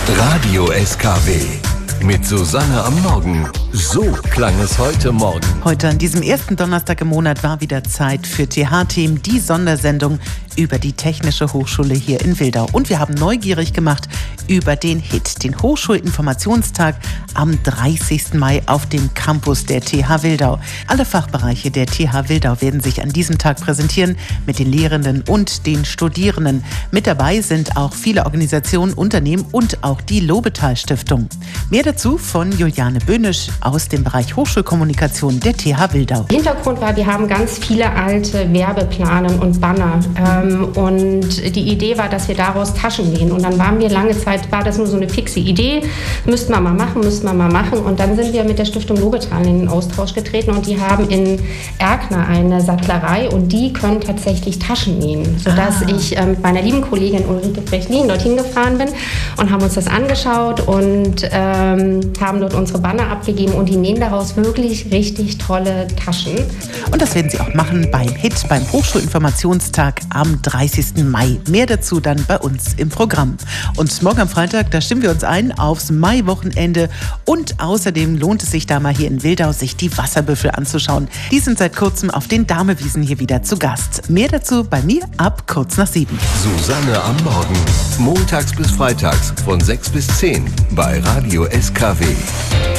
Radio SKW mit Susanne am Morgen. So klang es heute Morgen. Heute an diesem ersten Donnerstag im Monat war wieder Zeit für TH-Themen, die Sondersendung über die Technische Hochschule hier in Wildau. Und wir haben neugierig gemacht über den HIT, den Hochschulinformationstag am 30. Mai auf dem Campus der TH Wildau. Alle Fachbereiche der TH Wildau werden sich an diesem Tag präsentieren mit den Lehrenden und den Studierenden. Mit dabei sind auch viele Organisationen, Unternehmen und auch die Lobetal Stiftung. Mehr dazu von Juliane Böhnisch aus dem Bereich Hochschulkommunikation der TH Wildau. Hintergrund war, wir haben ganz viele alte Werbeplanen und Banner. Und die Idee war, dass wir daraus Taschen nähen. Und dann waren wir lange Zeit, war das nur so eine fixe Idee, müssten wir mal machen. Und dann sind wir mit der Stiftung Lobetal in den Austausch getreten und die haben in Erkner eine Sattlerei und die können tatsächlich Taschen nähen. Sodass ich mit meiner lieben Kollegin Ulrike Brechlin dorthin gefahren bin und haben uns das angeschaut und haben dort unsere Banner abgegeben und die nähen daraus wirklich richtig tolle Taschen. Und das werden sie auch machen beim HIT, beim Hochschulinformationstag am 30. Mai. Mehr dazu dann bei uns im Programm. Und morgen am Freitag, da stimmen wir uns ein aufs Mai-Wochenende und außerdem lohnt es sich da mal hier in Wildau, sich die Wasserbüffel anzuschauen. Die sind seit kurzem auf den Damewiesen hier wieder zu Gast. Mehr dazu bei mir ab kurz nach 7. Susanne am Morgen. Montags bis freitags von 6 bis 10 bei Radio SKW.